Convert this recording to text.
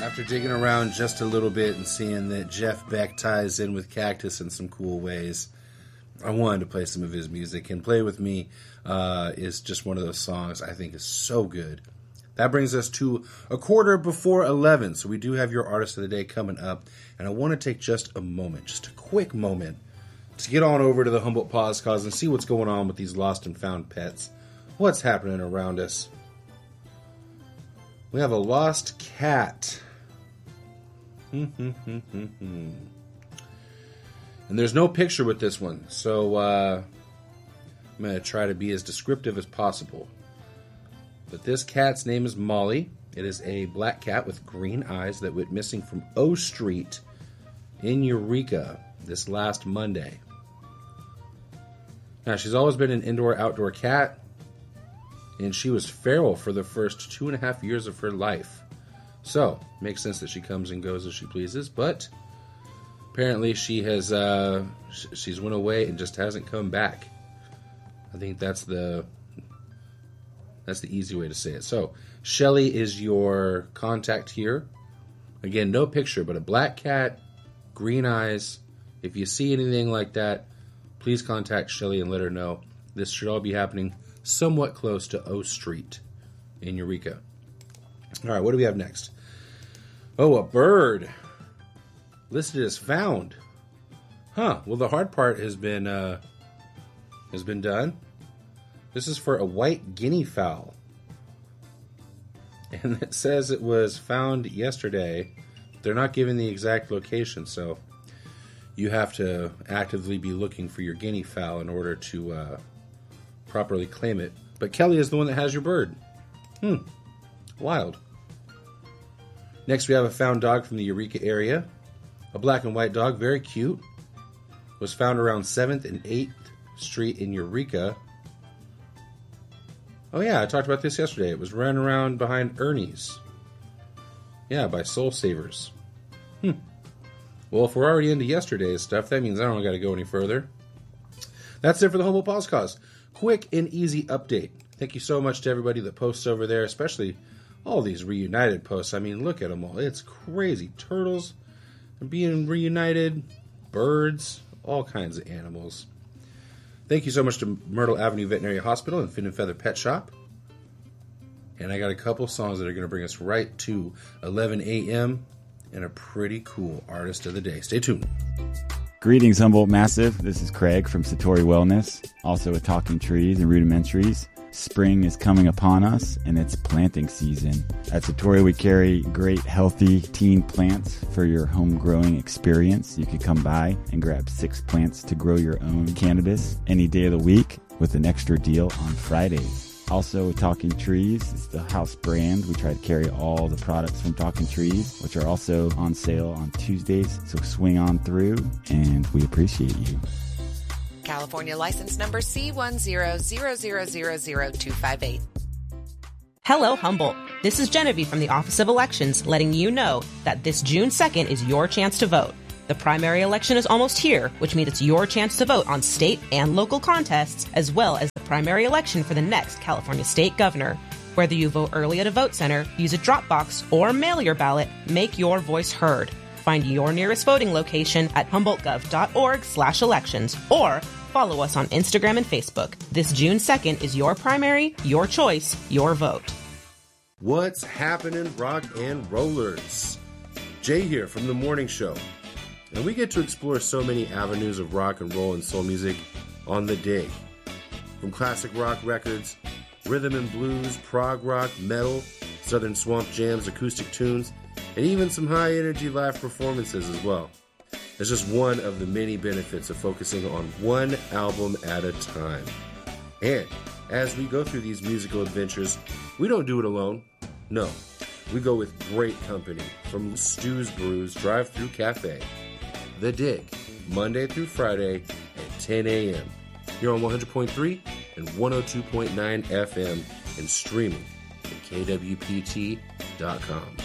After digging around just a little bit and seeing that Jeff Beck ties in with Cactus in some cool ways, I wanted to play some of his music. And Play With Me is just one of those songs I think is so good. That brings us to 11:15. So we do have your Artist of the Day coming up. And I want to take just a moment, just a quick moment, to get on over to the Humboldt Paws Cause and see what's going on with these lost and found pets. What's happening around us? We have a lost cat. And there's no picture with this one, so I'm going to try to be as descriptive as possible. But this cat's name is Molly. It is a black cat with green eyes that went missing from O Street in Eureka this last Monday. Now, she's always been an indoor-outdoor cat, and she was feral for the first 2.5 years of her life. So, makes sense that she comes and goes as she pleases, but apparently she has she's went away and just hasn't come back. I think that's the easy way to say it. So, Shelly is your contact here. Again, no picture, but a black cat, green eyes. If you see anything like that, please contact Shelly and let her know. This should all be happening somewhat close to O Street in Eureka. All right, what do we have next? Oh, a bird. Listed as found. Huh. Well, the hard part has been done. This is for a white guinea fowl. And it says it was found yesterday. They're not giving the exact location, so you have to actively be looking for your guinea fowl in order to properly claim it. But Kelly is the one that has your bird. Wild. Next, we have a found dog from the Eureka area. A black and white dog, very cute. Was found around 7th and 8th Street in Eureka. Oh yeah, I talked about this yesterday. It was running around behind Ernie's. Yeah, by Soul Savers. Well, if we're already into yesterday's stuff, that means I don't got to go any further. That's it for the Humboldt Paws Cause. Quick and easy update. Thank you so much to everybody that posts over there, especially all these reunited posts. I mean, look at them all. It's crazy. Turtles being reunited, birds, all kinds of animals. Thank you so much to Myrtle Avenue Veterinary Hospital and Fin and Feather Pet Shop. And I got a couple songs that are going to bring us right to 11 a.m. and a pretty cool Artist of the Day. Stay tuned. Greetings, Humboldt Massive. This is Craig from Satori Wellness, also with Talking Trees and Rudimentaries. Spring is coming upon us, and it's planting season. At Satori, we carry great, healthy teen plants for your home growing experience. You can come by and grab 6 plants to grow your own cannabis any day of the week with an extra deal on Fridays. Also, with Talking Trees, it's the house brand. We try to carry all the products from Talking Trees, which are also on sale on Tuesdays. So swing on through, and we appreciate you. California license number C10000258. Hello, Humboldt. This is Genevieve from the Office of Elections, letting you know that this June 2nd is your chance to vote. The primary election is almost here, which means it's your chance to vote on state and local contests, as well as the primary election for the next California state governor. Whether you vote early at a vote center, use a drop box, or mail your ballot, make your voice heard. Find your nearest voting location at humboldtgov.org/elections or follow us on Instagram and Facebook. This June 2nd is your primary, your choice, your vote. What's happening, rock and rollers? Jay here from The Morning Show. And we get to explore so many avenues of rock and roll and soul music on the dig. From classic rock records, rhythm and blues, prog rock, metal, southern swamp jams, acoustic tunes, and even some high-energy live performances as well. It's just one of the many benefits of focusing on one album at a time. And as we go through these musical adventures, we don't do it alone. No, we go with great company from Stu's Brews Drive-Thru Cafe. The Dig, Monday through Friday at 10 a.m. Here on 100.3 and 102.9 FM and streaming at kwpt.com.